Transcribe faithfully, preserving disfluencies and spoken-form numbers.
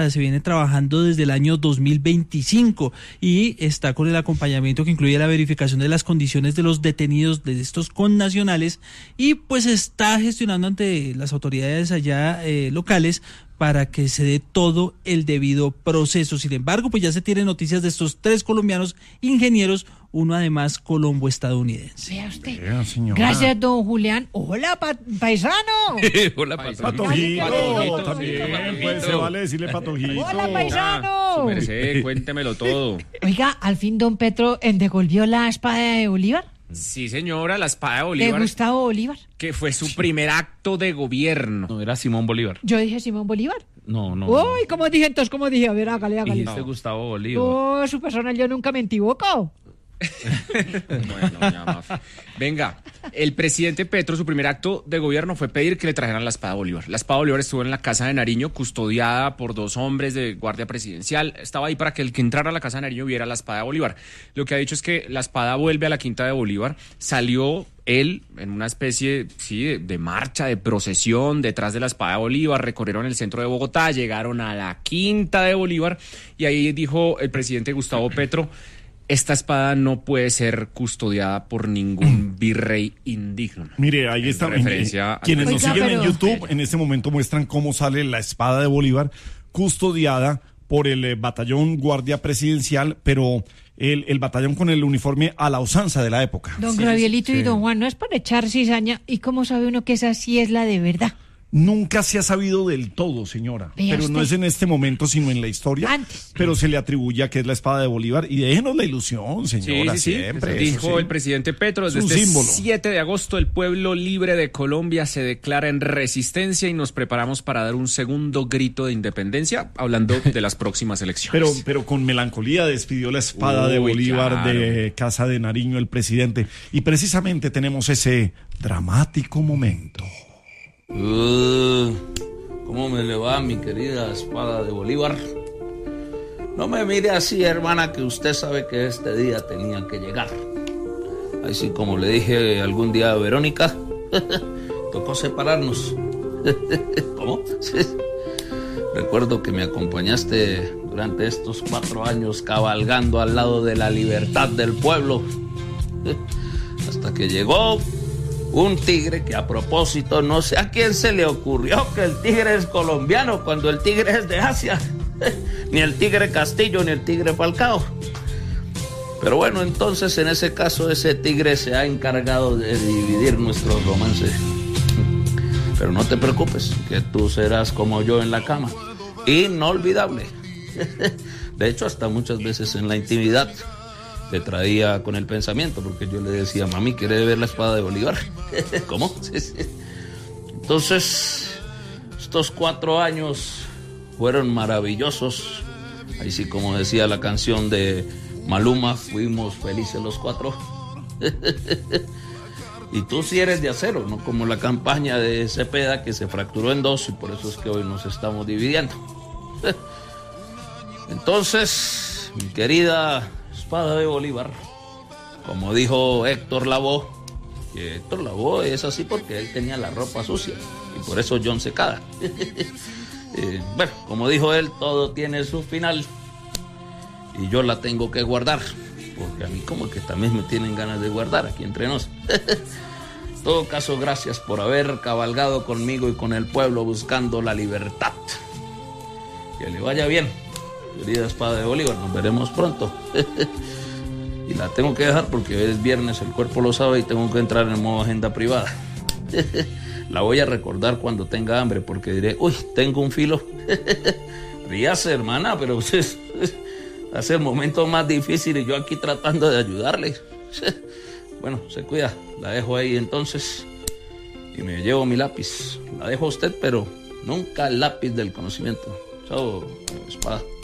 esta se viene trabajando desde el año dos mil veinticinco y está con el acompañamiento que incluye la verificación de las condiciones de los detenidos de estos connacionales y pues está gestionando ante las autoridades allá eh, locales para que se dé todo el debido proceso. Sin embargo, pues ya se tienen noticias de estos tres colombianos ingenieros, uno además colombo-estadounidense. Vea usted. Vea, señora. Gracias, don Julián. Hola, pa paisano. Hola, patojito. Patojito, Patojito, también, patojito. pues se vale decirle patojito. Hola, paisano. Su merced, cuéntemelo todo. Oiga, al fin don Petro eh, devolvió la espada de Bolívar, Sí, señora, la espada de de Bolívar, Gustavo Bolívar. que fue su primer acto de gobierno. No, era Simón Bolívar. Yo dije Simón Bolívar. No, no. Uy, ¿cómo dije entonces? ¿Cómo dije? A ver, hágale, hágale. Dijiste Gustavo Bolívar. Oh, su persona, yo nunca me equivoco. Bueno, ya más. Venga, el presidente Petro, su primer acto de gobierno fue pedir que le trajeran la espada Bolívar. La espada Bolívar estuvo en la casa de Nariño, custodiada por dos hombres de guardia presidencial. Estaba ahí para que el que entrara a la casa de Nariño viera la espada de Bolívar. Lo que ha dicho es que la espada vuelve a la quinta de Bolívar. Salió él en una especie sí, de, de marcha, de procesión detrás de la espada de Bolívar, recorrieron el centro de Bogotá, llegaron a la quinta de Bolívar y ahí dijo el presidente Gustavo Petro: esta espada no puede ser custodiada por ningún virrey indigno. Mire, ahí En está. referencia a- Quienes nos Oiga, siguen pero- en YouTube en este momento muestran cómo sale la espada de Bolívar custodiada por el eh, batallón guardia presidencial, pero el, el batallón con el uniforme a la usanza de la época. Don Sí, Gabrielito sí. y don Juan, no es para echar cizaña. ¿Y cómo sabe uno que esa sí es la de verdad? Nunca se ha sabido del todo, señora. Vea Pero no usted. es en este momento, sino en la historia. Antes. Pero se le atribuye a que es la espada de Bolívar. Y déjenos la ilusión, señora, Sí, sí, sí. siempre. Dijo eso sí. el presidente Petro: Es desde un este símbolo. siete de agosto el pueblo libre de Colombia se declara en resistencia y nos preparamos para dar un segundo grito de independencia, hablando de las próximas elecciones. Pero, pero con melancolía despidió la espada Uy, de Bolívar claro. de Casa de Nariño el presidente. Y precisamente tenemos ese dramático momento. Uh, ¿Cómo me le va, mi querida espada de Bolívar? No me mire así, hermana, que usted sabe que este día tenía que llegar. Así como le dije algún día a Verónica, tocó separarnos. ¿Cómo? Recuerdo que me acompañaste durante estos cuatro años cabalgando al lado de la libertad del pueblo. Hasta que llegó un tigre que, a propósito, no sé a quién se le ocurrió que el tigre es colombiano cuando el tigre es de Asia. Ni el tigre Castillo ni el tigre Falcao. Pero bueno, entonces en ese caso ese tigre se ha encargado de dividir nuestro romance. Pero no te preocupes, que tú serás como yo en la cama. Inolvidable. De hecho, hasta muchas veces en la intimidad te traía con el pensamiento, porque yo le decía: mami, ¿quiere ver la espada de Bolívar? ¿Cómo? Sí, sí. Entonces, estos cuatro años fueron maravillosos. Ahí sí, como decía la canción de Maluma, fuimos felices los cuatro. Y tú sí eres de acero, no como la campaña de Cepeda, que se fracturó en dos y por eso es que hoy nos estamos dividiendo. Entonces, mi querida espada de Bolívar, como dijo Héctor Lavoe, que Héctor Lavoe es así porque él tenía la ropa sucia y por eso John Secada. eh, bueno, como dijo él, todo tiene su final y yo la tengo que guardar, porque a mí como que también me tienen ganas de guardar aquí entre nos. En todo caso, gracias por haber cabalgado conmigo y con el pueblo buscando la libertad. Que le vaya bien, querida espada de Bolívar, nos veremos pronto. Y la tengo que dejar porque hoy es viernes, el cuerpo lo sabe, y tengo que entrar en modo agenda privada. La voy a recordar cuando tenga hambre, porque diré: uy, tengo un filo. Ríase, hermana, pero hace el momento más difícil y yo aquí tratando de ayudarle. Bueno, se cuida, la dejo ahí entonces y me llevo mi lápiz. La dejo a usted, pero nunca el lápiz del conocimiento. Chao, espada.